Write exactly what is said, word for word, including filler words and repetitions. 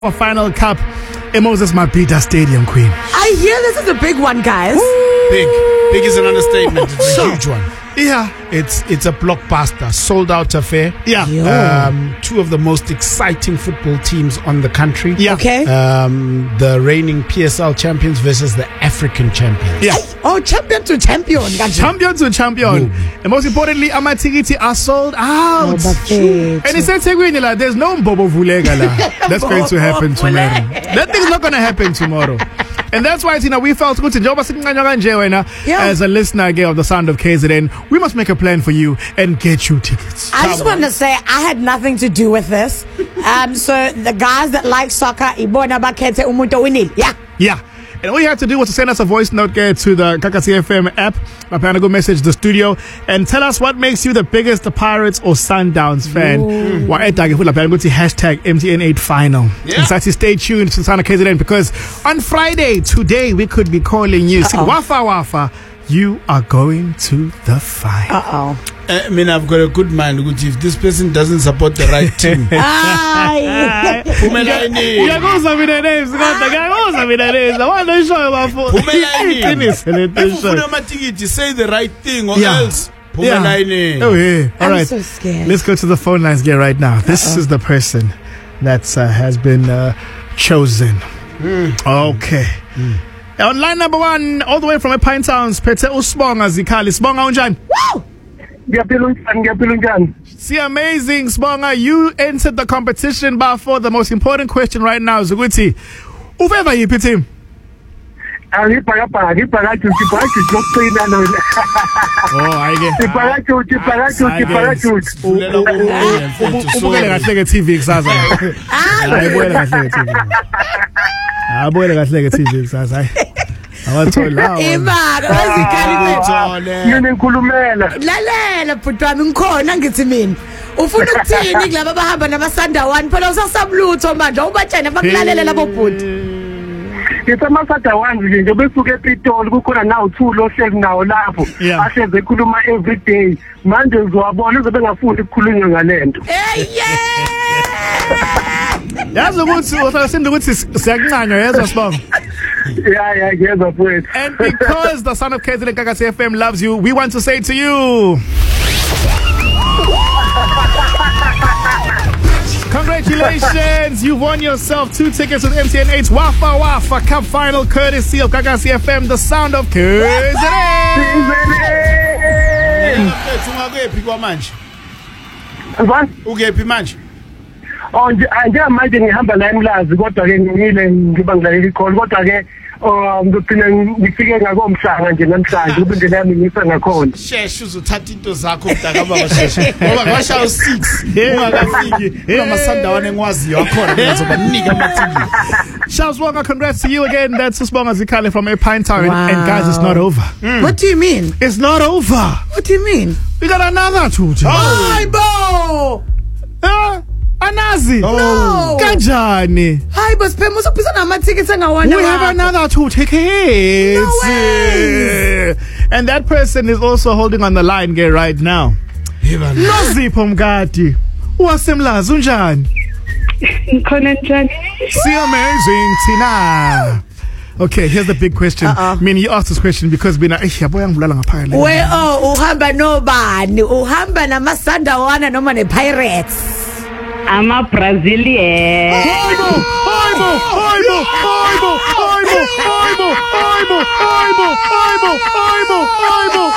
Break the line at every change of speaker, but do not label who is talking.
For Final Cup in Moses Mabhida Stadium, Queen.
I hear this is a big one, guys.
Big. Big is an understatement. It's a huge one.
Yeah.
It's it's a blockbuster, sold out affair.
Yeah.
Um, two of the most exciting football teams on the country.
Yeah.
Okay.
Um, the reigning P S L champions versus the African champions.
Yeah.
Oh, champion to champion.
Champion to champion. And most importantly, amatikiti are sold out.
Oh,
and he said, like, there's no Mbobo Vulega la. That's going to happen tomorrow. That thing's not going to happen tomorrow. And that's why, Tina, we felt good yeah. as a listener again of the Sound of K Z N. We must make a plan for you and get you tickets.
I just want to say I had nothing to do with this. Um, so the guys that like soccer, ibona bakhethe umuntu winning. Yeah.
Yeah. And all you had to do was to send us a voice note get to the Kakasi F M app. My plan to go message the studio and tell us what makes you the biggest Pirates or Sundowns fan. Why at hashtag M T N eight final.
Yeah.
And so stay tuned to the Sound of K Z N because on Friday, today, we could be calling you. See, Wafa Wafa, you are going to the final.
Uh oh.
I mean, I've got a good mind. If this person doesn't support the right team,
Ay.
Pumelaini.
Yagoza mina names, yagoza mina names. I want to show my phone.
Pumelaini. Say the right thing or
Yeah.
else. Pumelaini.
Yeah. Oh yeah. All
I'm
right.
so scared.
Let's go to the phone lines again right now. This
Uh-oh.
is the person that uh, has been uh, chosen. Mm. Okay. Mm. On line number one, all the way from Pine Towns, Pete Usbonga Zikali. Sbonga unjani?
Woo!
See, amazing, Sbonga. You entered the competition, but for the most important question right now is Zuguti. Uveva yipi team?
Oh, I get.
Ubukele kahle ke T V kusasa. Ayibuyele kahle ke T V. Ayibuyele kahle ke T V kusasa. Awathola.
Imaka, wazikali
Yini ngikhulumela.
lalela bhuti wami ngikhona ngithi mina ufuna ukuthini kulabo abahamba nabasanda one phela usasablutho manje awubatshene bakulalele labo bhuti
Ngithe masada wanzi nje nje besuke ePitoli kukhona nawo two lo hlezi nawo lapho
Yeah.
ahleze ekhuluma every day manje uzowabona uzobe ngafuni ukukhulunywa ngalento.
hey yeah
Yazi ukuthi uthasinde ukuthi siyakuncanywa yezwa Sibonga.
Yeah, yeah, ngiyezwa mfowethu.
And because the Son of K Z N Kakasi F M loves you, we want to say to you, congratulations, you've won yourself two tickets with M T N eight's Wafa Wafa Cup Final, courtesy of Kakasi F M, the Sound of K Z N.
Ungakephi kwamanje?
Ngibani?
Ukephi manje?
Oh nje anje manje ngihamba la eMlazi kodwa ke ngile ngiba ngilalela icall kodwa ke um ngicina ngifike ngakomhlanga nje namhlanje kube indlela yami ngisa ngakhona.
Sheshe uzothatha into zakho mntaka baba sheshe. Ngoba kwasha u six. Ungakafiki. Unamasanda engwaziyo akhona ngizobanika amathiki.
Shazwanga, congrats to you again. That's Sbonga Zikali from Pine Town.
Wow.
And guys, it's not over.
mm. What do you mean?
It's not over.
What do you mean?
We got another two.
Hi bo
Uh, Anazi.
No.
Kanjani.
Hi bo siphema usophisana nama-tickets engawana
We have another two tickets.
No ways.
And that person is also holding on the line here right now. Nozipho Mgadi. Wasemlazi unjani?
Khona njani?
See, amazing, Tina. Okay, here's the big question.
Uh-uh.
I mean, you asked this question because we are ngibulala ngaphakathi.
we oh uhamba nobani uhamba namasanda noma ne-Pirates
Ama Brazilian.
Aibo, Aibo, Aibo, Aibo, Aibo, Aibo, Aibo, Aibo, Aibo, Aibo, Aibo,